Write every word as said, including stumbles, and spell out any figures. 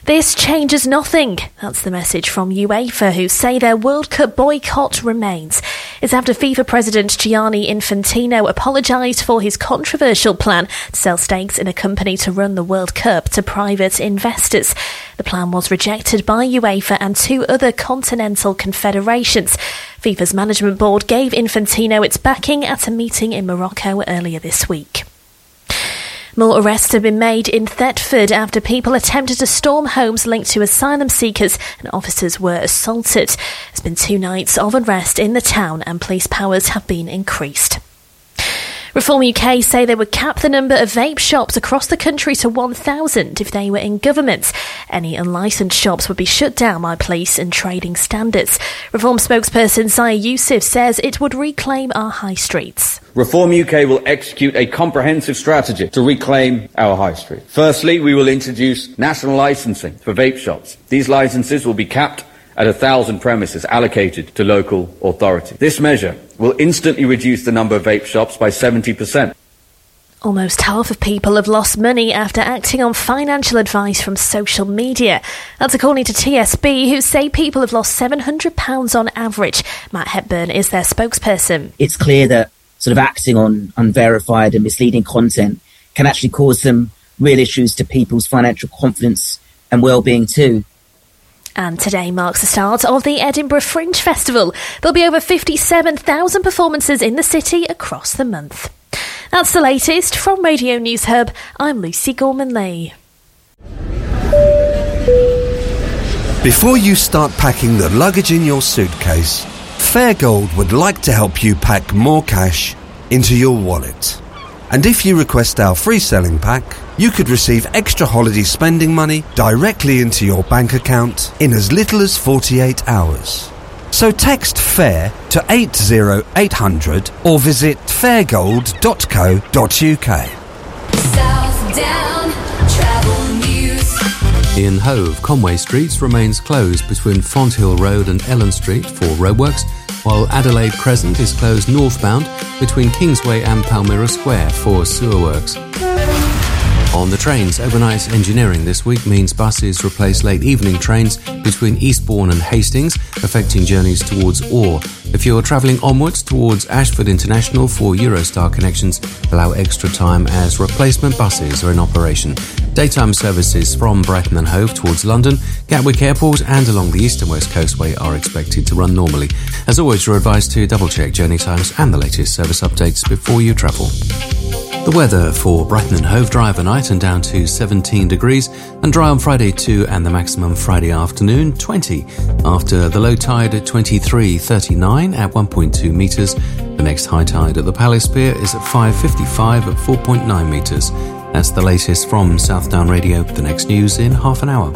This changes nothing. That's the message from UEFA, who say their World Cup boycott remains. It's after FIFA President Gianni Infantino apologised for his controversial plan to sell stakes in a company to run the World Cup to private investors. The plan was rejected by UEFA and two other continental confederations. FIFA's management board gave Infantino its backing at a meeting in Morocco earlier this week. More arrests have been made in Thetford after people attempted to storm homes linked to asylum seekers and officers were assaulted. There's been two nights of unrest in the town and police powers have been increased. Reform U K say they would cap the number of vape shops across the country to one thousand if they were in government. Any unlicensed shops would be shut down by police and trading standards. Reform spokesperson Zaya Youssef says it would reclaim our high streets. Reform U K will execute a comprehensive strategy to reclaim our high street. Firstly, we will introduce national licensing for vape shops. These licences will be capped at a thousand premises allocated to local authorities. This measure will instantly reduce the number of vape shops by seventy percent. Almost half of people have lost money after acting on financial advice from social media. That's according to T S B, who say people have lost seven hundred pounds on average. Matt Hepburn is their spokesperson. It's clear that sort of acting on unverified and misleading content can actually cause some real issues to people's financial confidence and well-being too. And today marks the start of the Edinburgh Fringe Festival. There'll be over fifty-seven thousand performances in the city across the month. That's the latest from Radio News Hub. I'm Lucy Gorman-Lee. Before you start packing the luggage in your suitcase, Fairgold would like to help you pack more cash into your wallet. And if you request our free selling pack, you could receive extra holiday spending money directly into your bank account in as little as forty-eight hours. So text FAIR to eight zero eight hundred or visit fairgold dot co dot uk. Southdown Travel News. In Hove, Conway Street remains closed between Fonthill Road and Ellen Street for roadworks, while Adelaide Crescent is closed northbound between Kingsway and Palmyra Square for sewer works. On the trains, overnight engineering this week means buses replace late evening trains between Eastbourne and Hastings, affecting journeys towards Orr. If you're travelling onwards towards Ashford International for Eurostar connections, allow extra time as replacement buses are in operation. Daytime services from Brighton and Hove towards London, Gatwick Airport and along the East and West Coastway are expected to run normally. As always, you're advised to double-check journey times and the latest service updates before you travel. The weather for Brighton and Hove: dry overnight and down to seventeen degrees, and dry on Friday too, and the maximum Friday afternoon twenty. After the low tide at twenty-three thirty-nine at one point two metres. The next high tide at the Palace Pier is at five fifty-five at four point nine metres. That's the latest from Southdown Radio. The next news in half an hour.